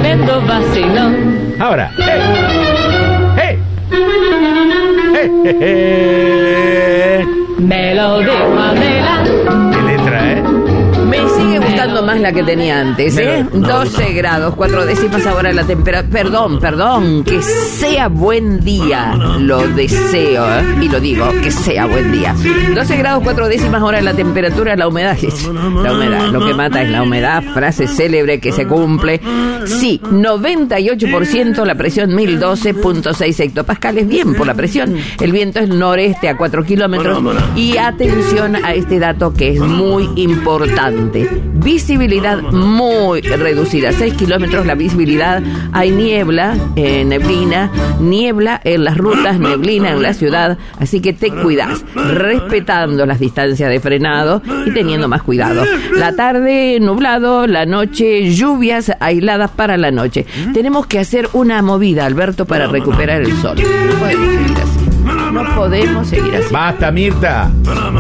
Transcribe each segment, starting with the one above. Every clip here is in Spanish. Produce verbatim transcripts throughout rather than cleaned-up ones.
tremendo vacilón. Ahora, ¡hey! ¡Hey! ¡Hey! ¡Hey! Me lo dijo Adela. ¿Qué letra, eh? Me sigue gustando más la que tenía antes, ¿eh? doce grados, cuatro décimas ahora la temperatura. Perdón, perdón, que sea buen día. Lo deseo, ¿eh? Y lo digo, que sea buen día. doce grados, cuatro décimas ahora la temperatura, la humedad. La humedad, lo que mata es la humedad, frase célebre que se cumple. Sí, noventa y ocho por ciento, la presión mil doce punto seis hectopascales. Bien por la presión. El viento es noreste a cuatro kilómetros. Y atención a este dato que es muy importante. Visibilidad muy reducida, seis kilómetros la visibilidad. Hay niebla, eh, neblina, niebla en las rutas, neblina en la ciudad, así que te cuidas, respetando las distancias de frenado y teniendo más cuidado. La tarde nublado, la noche lluvias aisladas para la noche. Tenemos que hacer una movida, Alberto, para recuperar el sol. No podemos seguir así. No podemos seguir así. Basta, Mirta.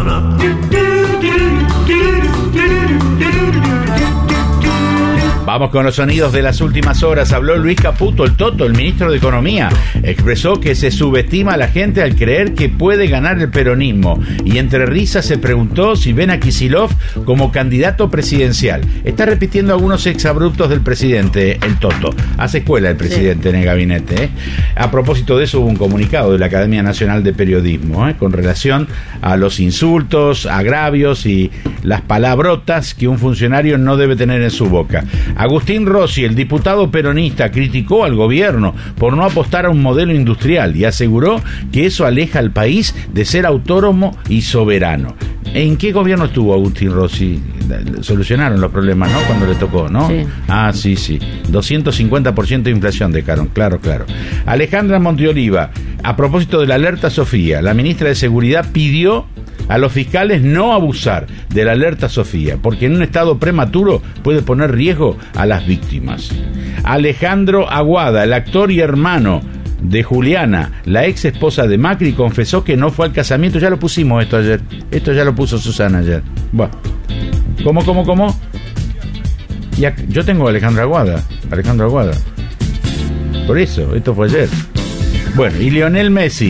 Vamos con los sonidos de las últimas horas. Habló Luis Caputo, el Toto, el ministro de Economía. Expresó que se subestima a la gente al creer que puede ganar el peronismo. Y entre risas se preguntó si ven a Kicillof como candidato presidencial. Está repitiendo algunos exabruptos del presidente, el Toto. Hace escuela el presidente sí. En el gabinete. ¿eh? A propósito de eso hubo un comunicado de la Academia Nacional de Periodismo ¿eh? con relación a los insultos, agravios y las palabrotas que un funcionario no debe tener en su boca. Agustín Rossi, el diputado peronista, criticó al gobierno por no apostar a un modelo industrial y aseguró que eso aleja al país de ser autónomo y soberano. ¿En qué gobierno estuvo Agustín Rossi? Solucionaron los problemas, ¿no? Cuando le tocó, ¿no? Sí. Ah, sí, sí. doscientos cincuenta por ciento de inflación dejaron, claro, claro. Alejandra Monteoliva, a propósito de la alerta Sofía, la ministra de Seguridad pidió a los fiscales no abusar de la alerta Sofía, porque en un estado prematuro puede poner riesgo a las víctimas. Alejandro Aguada, el actor y hermano de Juliana, la ex esposa de Macri, confesó que no fue al casamiento. Ya lo pusimos esto ayer. Esto ya lo puso Susana ayer. Bueno. ¿Cómo, cómo, cómo? Ya, yo tengo a Alejandro Aguada. Alejandro Aguada. Por eso, esto fue ayer. Bueno, y Lionel Messi,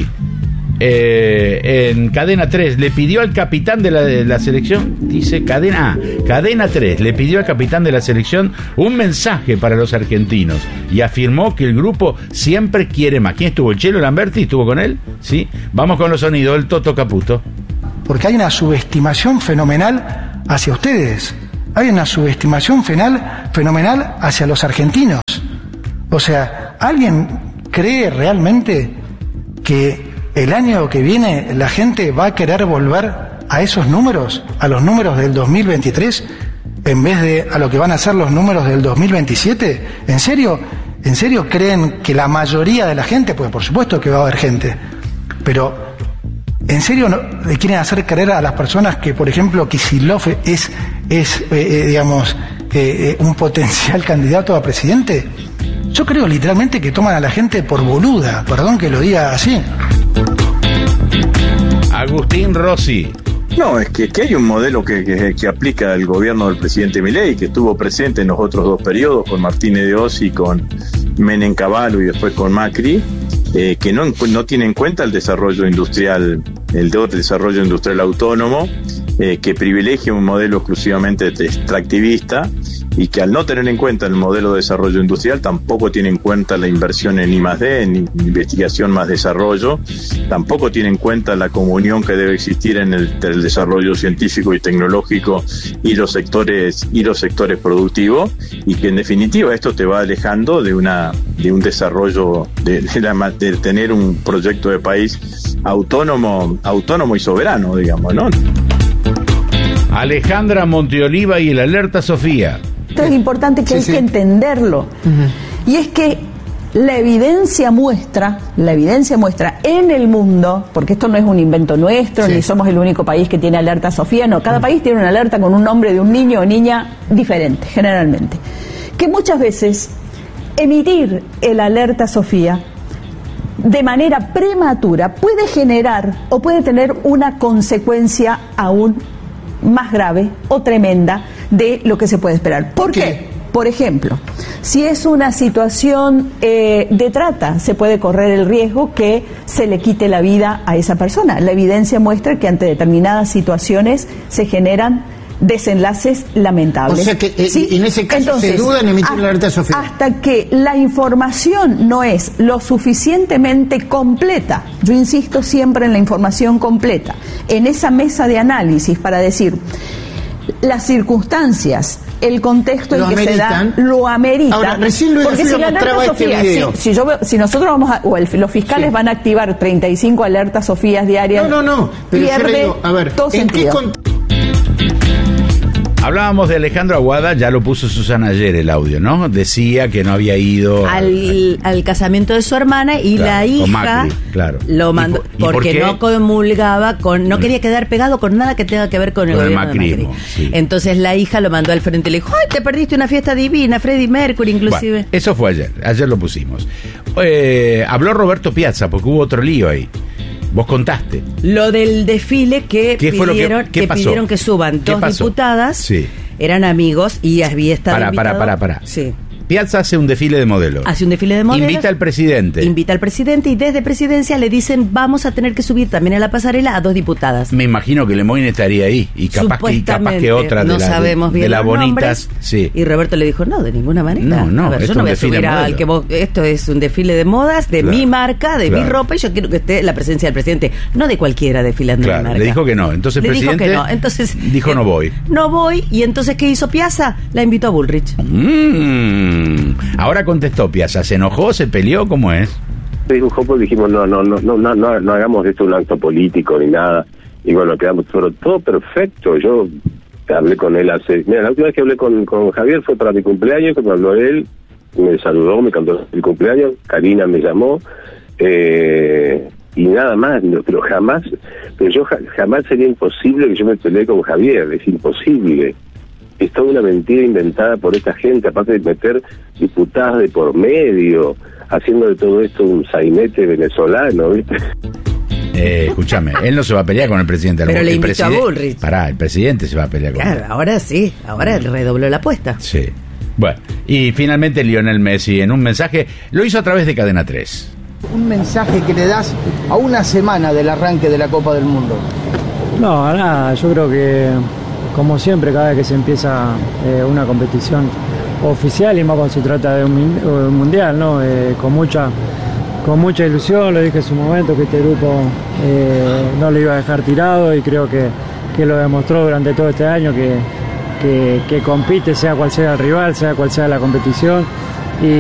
eh, en Cadena tres, le pidió al capitán de la, de la selección, dice Cadena ah, Cadena tres, le pidió al capitán de la selección un mensaje para los argentinos y afirmó que el grupo siempre quiere más. ¿Quién estuvo? ¿El Chelo Lamberti? ¿Estuvo con él? Sí. Vamos con los sonidos, el Toto Caputo. Porque hay una subestimación fenomenal hacia ustedes. Hay una subestimación fenomenal, fenomenal hacia los argentinos. O sea, ¿alguien cree realmente que el año que viene la gente va a querer volver a esos números, a los números del dos mil veintitrés, en vez de a lo que van a ser los números del dos mil veintisiete? ¿En serio? ¿En serio creen que la mayoría de la gente, pues por supuesto que va a haber gente, pero ¿en serio no, le quieren hacer creer a las personas que, por ejemplo, Kicillof es, es eh, digamos, eh, un potencial candidato a presidente? Yo creo literalmente que toman a la gente por boluda, perdón que lo diga así. Agustín Rossi. No, es que, que hay un modelo que, que, que aplica el gobierno del presidente Milei, que estuvo presente en los otros dos periodos, con Martínez de Osi, con Menem Cavallo y después con Macri, eh, que no, no tiene en cuenta el desarrollo industrial, el desarrollo industrial autónomo, eh, que privilegia un modelo exclusivamente extractivista, y que al no tener en cuenta el modelo de desarrollo industrial tampoco tiene en cuenta la inversión en I más D, en investigación más desarrollo, tampoco tiene en cuenta la comunión que debe existir en el, el desarrollo científico y tecnológico y los sectores y los sectores productivos, y que en definitiva esto te va alejando de una de un desarrollo de, de, la, de tener un proyecto de país autónomo autónomo y soberano, digamos, ¿no? Alejandra Monteoliva y el alerta Sofía. Esto es importante que sí, hay sí. que entenderlo. Uh-huh. Y es que la evidencia muestra, la evidencia muestra en el mundo, porque esto no es un invento nuestro, sí. ni somos el único país que tiene alerta Sofía, no, cada uh-huh. país tiene una alerta con un nombre de un niño o niña diferente, generalmente. Que muchas veces emitir el alerta Sofía de manera prematura puede generar o puede tener una consecuencia aún más grave o tremenda de lo que se puede esperar. ¿Por, ¿Por qué? qué? Por ejemplo, si es una situación eh, de trata, se puede correr el riesgo que se le quite la vida a esa persona. La evidencia muestra que ante determinadas situaciones se generan desenlaces lamentables. O sea que eh, ¿sí? en ese caso Entonces, se duda en emitir la alerta Sofía. Hasta que la información no es lo suficientemente completa, yo insisto siempre en la información completa, en esa mesa de análisis para decir las circunstancias, el contexto en Lo que ameritan. se da, lo amerita. Ahora, recién Luis porque García si la alerta mostraba este Sofía, video. si, si, yo veo- si nosotros vamos a, o el- los fiscales Sí. van a activar treinta y cinco alertas Sofías diarias, No, no, no. Pero yo pierde le digo, a ver, todo ¿en qué sentido. contexto? Hablábamos de Alejandro Aguada, ya lo puso Susana ayer el audio, ¿no? Decía que no había ido al, al casamiento de su hermana y Claro, la con hija Macri, claro. lo ¿Y mandó por- y por porque qué? no comulgaba con, no quería quedar pegado con nada que tenga que ver con el Con el gobierno de macrismo, Macri. sí. Entonces la hija lo mandó al frente y le dijo, ay, te perdiste una fiesta divina, Freddie Mercury inclusive. Bueno, eso fue ayer, ayer lo pusimos. Eh, habló Roberto Piazza porque hubo otro lío ahí. Vos contaste. Lo del desfile que ¿Qué fue lo que- pidieron, qué que, pasó? pidieron que suban ¿Qué dos pasó? diputadas, Sí. eran amigos y había estado Pará, pará, invitado- pará, pará. Sí. Piazza hace un desfile de modelos. Hace un desfile de modelos. Invita al presidente. Invita al presidente y desde presidencia le dicen vamos a tener que subir también a la pasarela a dos diputadas. Me imagino que Lemoyne estaría ahí y capaz que, y capaz que Supuestamente, otra de no la, sabemos de, bien de las los bonitas. nombres. Sí. Y Roberto le dijo, no, de ninguna manera. No, no, a ver, esto yo no es voy un a subir desfile de al modelos. que vos, esto es un desfile de modas de Claro. mi marca, de Claro. mi ropa, y yo quiero que esté la presencia del presidente, no de cualquiera desfilando en Claro, mi marca. le dijo que no. Entonces el Le dijo presidente que no. Entonces, dijo, eh, no voy. No voy, y entonces ¿qué hizo Piazza? La invitó a Bullrich. Mm. Ahora contestó Piazza, ¿se enojó, se peleó? ¿Cómo es? Se dibujó porque dijimos, no, no, no, no, no, no, no hagamos de esto un acto político ni nada. Y bueno, quedamos pero todo perfecto. Yo hablé con él hace... Mira, la última vez que hablé con, con Javier fue para mi cumpleaños, cuando habló él, me saludó, me cantó el cumpleaños, Karina me llamó, eh, y nada más, no, pero jamás, pero yo ja- jamás sería imposible que yo me peleé con Javier, es imposible. Es toda una mentira inventada por esta gente, aparte de meter diputadas de por medio, haciendo de todo esto un sainete venezolano, ¿viste? Eh, escúchame, él no se va a pelear con el presidente. Pero el le invitó a preside- Bullrich. Pará, el presidente se va a pelear con Claro, él. ahora sí, ahora redobló la apuesta. Sí. Bueno, y finalmente Lionel Messi en un mensaje, lo hizo a través de Cadena tres. Un mensaje que le das a una semana del arranque de la Copa del Mundo. No, nada, yo creo que como siempre cada vez que se empieza eh, una competición oficial y más cuando se trata de un, min- un mundial, ¿no? Eh, con mucha con mucha ilusión, lo dije en su momento que este grupo eh, no lo iba a dejar tirado y creo que, que lo demostró durante todo este año que, que, que compite sea cual sea el rival, sea cual sea la competición.